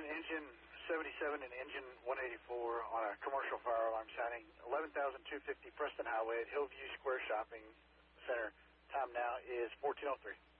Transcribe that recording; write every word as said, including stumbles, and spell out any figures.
Attention, engine seventy-seven and engine one eighty-four on a commercial fire alarm sighting, eleven thousand two hundred fifty Preston Highway at Hillview Square Shopping Center. Time now is fourteen oh three.